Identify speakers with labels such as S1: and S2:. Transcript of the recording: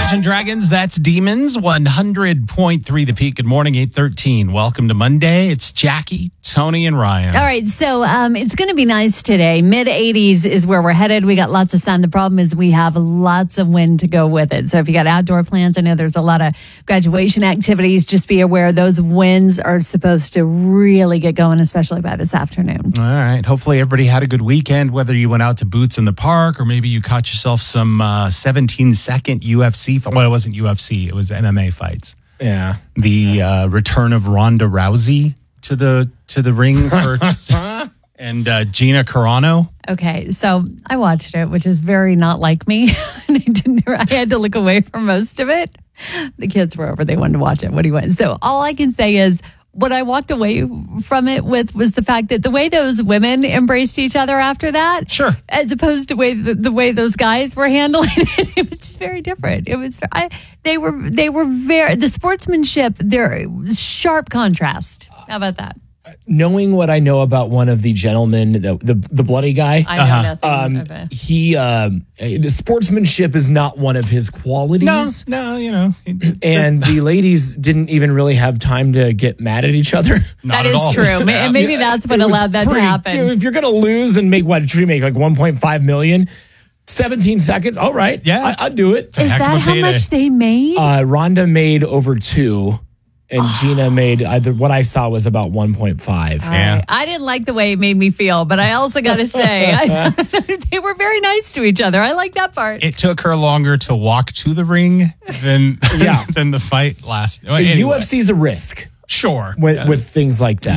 S1: Imagine Dragons, that's Demons, 100.3 The Peak. Good morning, 8:13. Welcome to Monday. It's Jackie, Tony, and Ryan.
S2: All right, so it's going to be nice today. Mid-80s is where we're headed. We got lots of sun. The problem is we have lots of wind to go with it. So if you got outdoor plans, I know there's a lot of graduation activities. Just be aware those winds are supposed to really get going, especially by this afternoon.
S1: All right. Hopefully everybody had a good weekend, whether you went out to Boots in the Park or maybe you caught yourself some 17-second UFC. Well, it wasn't UFC. It was MMA fights.
S3: Yeah.
S1: The return of Ronda Rousey to the ring for and Gina Carano.
S2: Okay, so I watched it, which is very not like me. And I had to look away from most of it. The kids were over. They wanted to watch it. What do you want? So all I can say is what I walked away from it with was the fact that the way those women embraced each other after that,
S1: Sure,
S2: as opposed to the way those guys were handling it was just very different. It was they were very the sportsmanship. There sharp contrast. How about that?
S3: Knowing what I know about one of the gentlemen, the bloody guy,
S2: I know nothing of it.
S3: the sportsmanship is not one of his qualities.
S1: No, you know.
S3: And the ladies didn't even really have time to get mad at each other.
S2: That is true. Maybe that's what allowed that to happen.
S3: If you're going to lose and make what should make like 1.5 million, 17 seconds. All right.
S1: Yeah.
S3: I'd do it.
S2: Is that how much they made?
S3: Rhonda made over 2. And Gina made what I saw was about 1.5.
S1: Yeah.
S2: I didn't like the way it made me feel, but I also got to say, they were very nice to each other. I like that part.
S1: It took her longer to walk to the ring than the fight lasted.
S3: The UFC's a risk.
S1: Sure.
S3: With things like that.